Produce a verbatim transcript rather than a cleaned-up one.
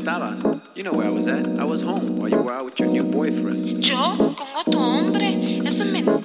estabas? You know where I was at. I was home while you were out with your new boyfriend. ¿Yo? ¿Con otro hombre? Eso es mentira.